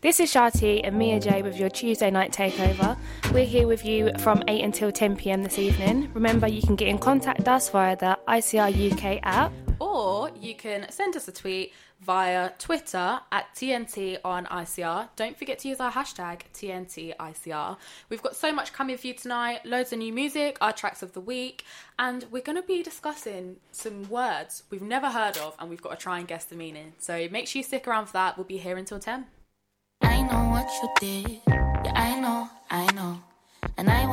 This is Shati and Mia J with your Tuesday night takeover. We're here with you from 8 until 10 p.m. this evening. Remember, you can get in contact with us via the ICR UK app. Or you can send us a tweet via Twitter at TNT on ICR. Don't forget to use our hashtag TNTICR. We've got so much coming for you tonight, loads of new music, our tracks of the week, and we're going to be discussing some words we've never heard of and we've got to try and guess the meaning. So make sure you stick around for that. We'll be here until 10. I know what you did. Yeah, I know. And I